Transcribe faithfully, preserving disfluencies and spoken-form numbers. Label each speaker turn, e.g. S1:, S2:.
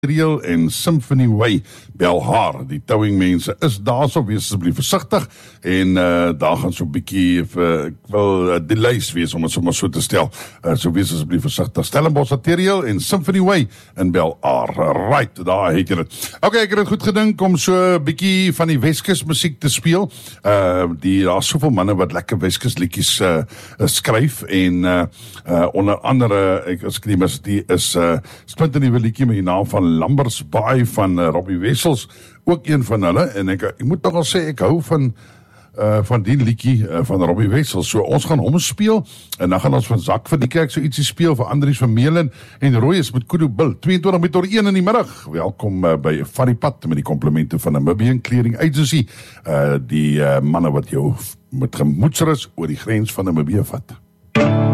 S1: Material en Symphony Way, bel haar, die towing mense is daar so, wees asseblief versigtig en uh, daar gaan so 'n bietjie, uh, ek wil uh, delays wees om het sommer so te stel, uh, so wees asseblief versigtig. Stellenbosch Material en Symphony Way en bel haar, right, daar het jy dit. Ok, ek het het goed gedink om so 'n bietjie van die Weskus musiek te speel, uh, die, daar is soveel manne wat lekker Weskus liedjies uh, skryf en uh, uh, onder andere, ek as ek nie mis, die is uh, splinte nuwe liedjie met die naam van Lambersbaai van uh, Robbie Wessels, ook een van hulle, en ek, ek moet nogal sê, ek hou van uh, van die liedjie uh, van Robbie Wessels, so ons gaan hom speel, en dan gaan ons van Zak vir die kerk so ietsie speel, vir Andries van Meelen, en Royes met Kudu Bill, twee en twintig met oor een in die middag, welkom uh, by Varipad, met die komplimente van Namibian Clearing Agency, uh, die uh, manne wat jou met gemoedsrus oor die grens van Namibia vat.